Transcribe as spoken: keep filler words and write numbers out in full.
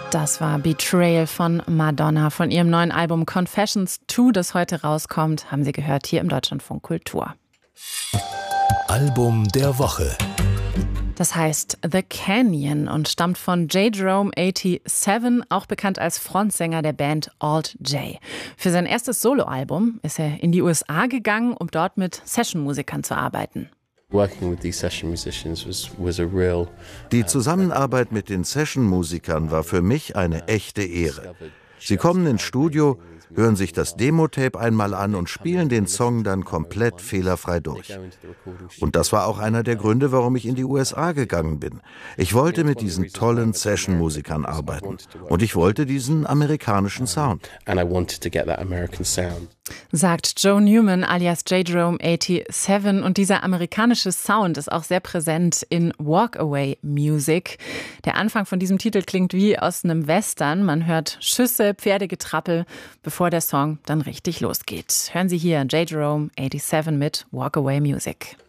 Das war Betrayal von Madonna von ihrem neuen Album Confessions zwei, das heute rauskommt. Haben Sie gehört hier im Deutschlandfunk Kultur. Album der Woche. Das heißt The Canyon und stammt von J. Jerome siebenundachtzig, auch bekannt als Frontsänger der Band Alt J. Für sein erstes Soloalbum ist er in die U S A gegangen, um dort mit Sessionmusikern zu arbeiten. Die Zusammenarbeit mit den Session-Musikern war für mich eine echte Ehre. Sie kommen ins Studio, hören sich das Demo-Tape einmal an und spielen den Song dann komplett fehlerfrei durch. Und das war auch einer der Gründe, warum ich in die U S A gegangen bin. Ich wollte mit diesen tollen Session-Musikern arbeiten. Und ich wollte diesen amerikanischen Sound. Sagt Joe Newman alias J. Jerome siebenundachtzig. Und dieser amerikanische Sound ist auch sehr präsent in Walk-Away Music. Der Anfang von diesem Titel klingt wie aus einem Western. Man hört Schüsse, Pferdegetrappel, bevor der Song dann richtig losgeht. Hören Sie hier J. Jerome siebenundachtzig mit Walk-Away Music.